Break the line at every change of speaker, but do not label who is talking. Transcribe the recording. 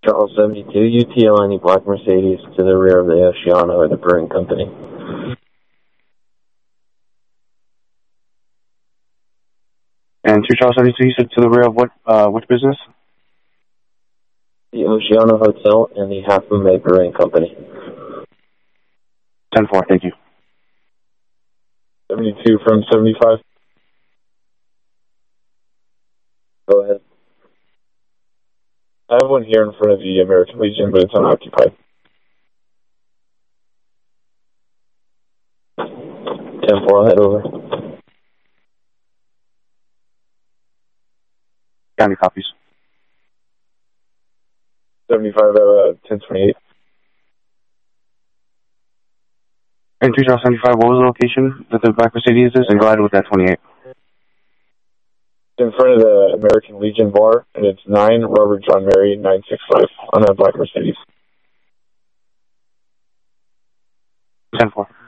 Charles 72, UTL any black Mercedes to the rear of the Oceano or the Brewing Company.
And 2 Charles 72, you said to the rear of what, which business?
The Oceano Hotel and the Half Moon Bay Brewing Company.
10-4, thank you.
72 from 75.
Go ahead.
I have one here in front of the American Legion, but it's unoccupied.
10-4, I'll head over.
Got any copies?
75 out of 1028.
And 2 Charles 75, what was the location that the black Mercedes is? And go ahead with that 28.
In front of the American Legion bar, and it's 9 Robert John Mary 965 on that black Mercedes.
10-4.